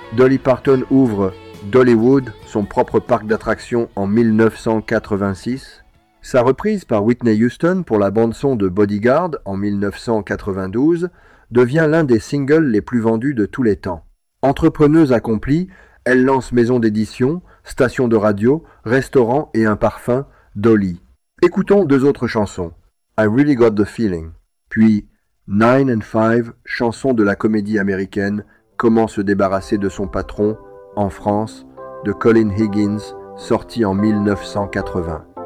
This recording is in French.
Dolly Parton ouvre Dollywood, son propre parc d'attractions en 1986. Sa reprise par Whitney Houston pour la bande-son de Bodyguard en 1992 devient l'un des singles les plus vendus de tous les temps. Entrepreneuse accomplie, elle lance maison d'édition, station de radio, restaurant et un parfum, Dolly. Écoutons deux autres chansons, I Really Got the Feeling, puis 9 and 5, chanson de la comédie américaine Comment se débarrasser de son patron, en France, de Colin Higgins, sorti en 1980.